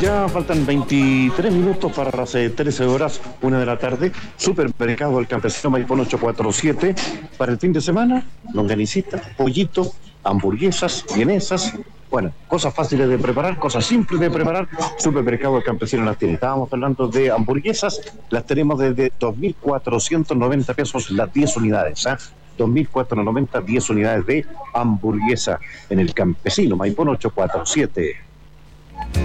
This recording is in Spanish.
Ya faltan 23 minutos para las 13 horas, 1 de la tarde. Supermercado El Campesino Maipón 847. Para el fin de semana, longanicita, pollito, hamburguesas, vienesas. Bueno, cosas fáciles de preparar, cosas simples de preparar. Supermercado El Campesino las tiene. Estábamos hablando de hamburguesas, las tenemos desde 2.490 pesos las 10 unidades, 2.490, 10 unidades de hamburguesa en El Campesino Maipón 847.